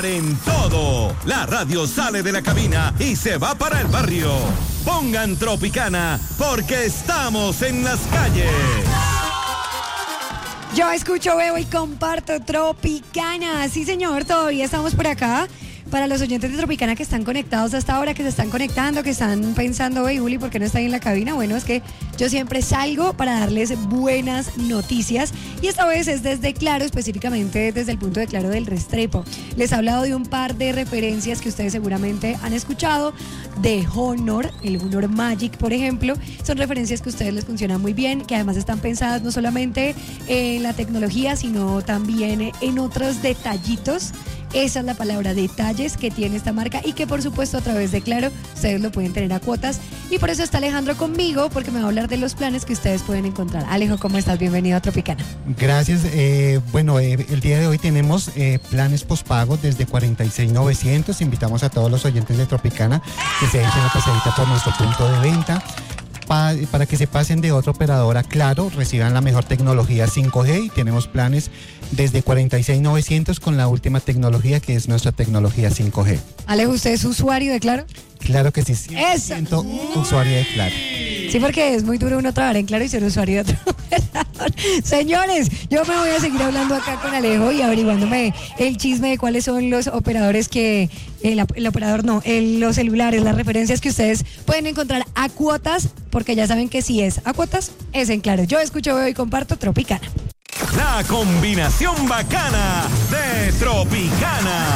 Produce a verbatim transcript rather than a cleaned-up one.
Paren todo. La radio sale de la cabina y se va para el barrio. Pongan Tropicana porque estamos en las calles. Yo escucho, veo y comparto Tropicana. Sí, señor, todavía estamos por acá. Para los oyentes de Tropicana que están conectados hasta ahora, que se están conectando, que están pensando, hey, Juli, ¿por qué no está ahí en la cabina? Bueno, es que yo siempre salgo para darles buenas noticias y esta vez es desde Claro, específicamente desde el punto de Claro del Restrepo. Les he hablado de un par de referencias que ustedes seguramente han escuchado, de Honor, el Honor Magic, por ejemplo. Son referencias que a ustedes les funcionan muy bien, que además están pensadas no solamente en la tecnología, sino también en otros detallitos. Esa es la palabra, detalles que tiene esta marca y que por supuesto a través de Claro ustedes lo pueden tener a cuotas y por eso está Alejandro conmigo porque me va a hablar de los planes que ustedes pueden encontrar. Alejo, ¿cómo estás? Bienvenido a Tropicana. Gracias. Eh, bueno, eh, el día de hoy tenemos eh, planes postpago desde cuarenta y seis mil novecientos. Invitamos a todos los oyentes de Tropicana que se echen una pasadita por nuestro punto de venta. Pa, para que se pasen de otra operadora a Claro, reciban la mejor tecnología cinco G y tenemos planes desde cuarenta y seis mil novecientos con la última tecnología que es nuestra tecnología cinco G. Alejo, ¿usted es usuario de Claro? Claro que sí, cien por ciento usuario de Claro. Sí, porque es muy duro uno trabajar en Claro y ser usuario de otro operador. Señores, yo me voy a seguir hablando acá con Alejo y averiguándome el chisme de cuáles son los operadores que, el, el operador no, el, los celulares, las referencias que ustedes pueden encontrar a cuotas, porque ya saben que si es a cuotas, es en Claro. Yo escucho, veo y comparto Tropicana. La combinación bacana de Tropicana.